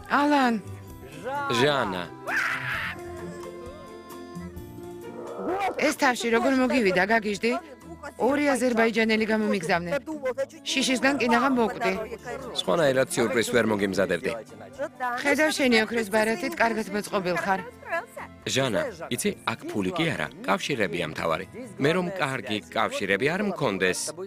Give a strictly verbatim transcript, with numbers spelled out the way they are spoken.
ალან, ჟანა. ეს თავში როგორ მოგივიდა, გაგიჟდი? ორი აზერბაიჯანელი გამომიგზავნე. შიშისგან კიდაღა მოკვდი. სხვანაირად სიურპრიზს ვერ მოგიმზადებდი. ხედავ შენი ოქროს ბარათით, კარგად მოწყობილ ხარ. ჟანა, იცი, აქ ფული კი არა, კავშირებია მთავარი. მე რომ კარგი კავშირები არ მქონდეს,